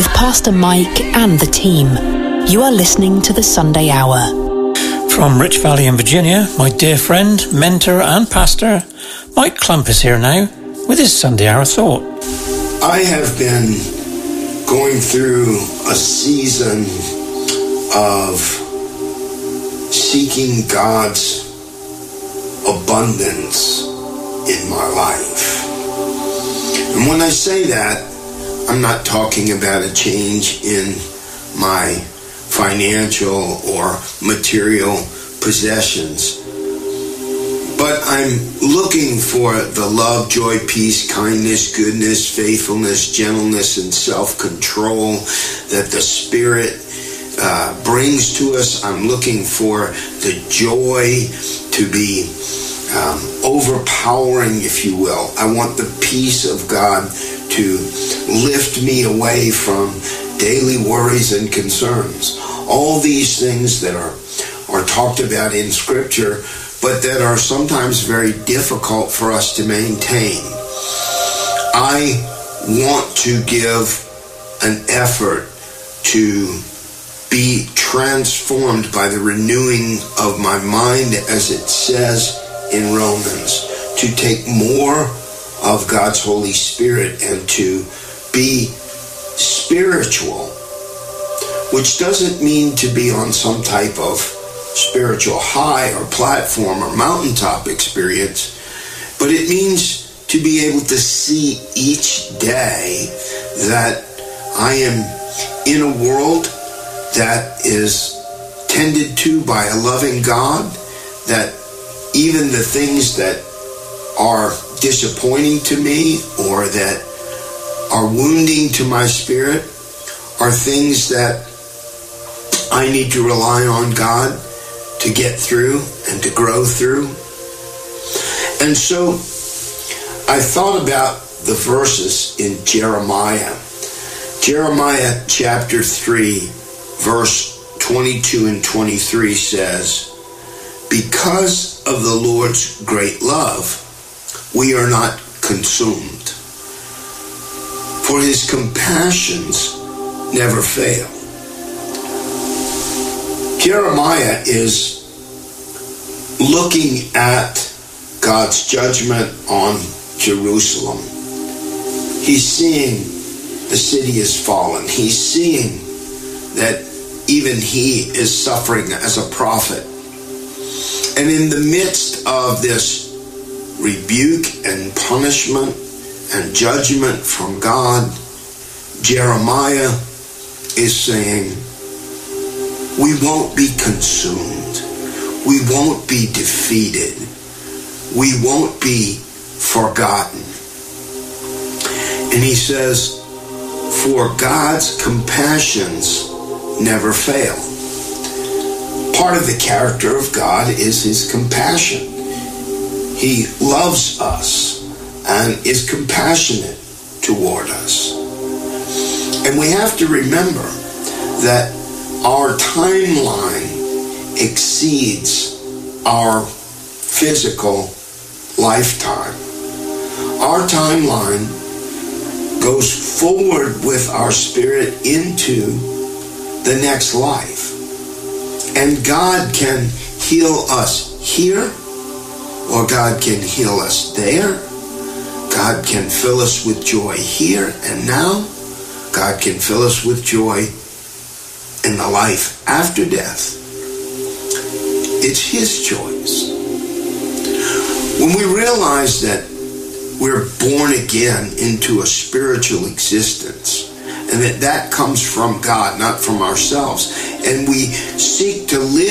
with Pastor Mike and the team. You are listening to the Sunday Hour. From Rich Valley in Virginia, my dear friend, mentor and pastor, Mike Clump is here now with his Sunday Hour thought. I have been going through a season of seeking God's abundance in my life. And when I say that, I'm not talking about a change in my financial or material possessions, but I'm looking for the love, joy, peace, kindness, goodness, faithfulness, gentleness, and self-control that the Spirit brings to us. I'm looking for the joy to be overpowering, if you will. I want the peace of God to lift me away from daily worries and concerns. All these things that are talked about in Scripture, but that are sometimes very difficult for us to maintain. I want to give an effort to be transformed by the renewing of my mind, as it says in Romans, to take more of God's Holy Spirit and to be spiritual, which doesn't mean to be on some type of spiritual high or platform or mountaintop experience, but it means to be able to see each day that I am in a world that is tended to by a loving God, that even the things that are disappointing to me or that are wounding to my spirit are things that I need to rely on God to get through and to grow through. And so I thought about the verses in Jeremiah. Jeremiah chapter 3, verse 22 and 23 says, "Because of the Lord's great love, we are not consumed, for his compassions never fail." Jeremiah is looking at God's judgment on Jerusalem. He's seeing the city is fallen. He's seeing that even he is suffering as a prophet. And in the midst of this rebuke and punishment and judgment from God, Jeremiah is saying, we won't be consumed. We won't be defeated. We won't be forgotten. And he says, for God's compassions never fail. Part of the character of God is his compassion. He loves us and is compassionate toward us. And we have to remember that our timeline exceeds our physical lifetime. Our timeline goes forward with our spirit into the next life. And God can heal us here, or God can heal us there. God can fill us with joy here and now. God can fill us with joy in the life after death. It's his choice. When we realize that we're born again into a spiritual existence, and that comes from God, not from ourselves, and we seek to live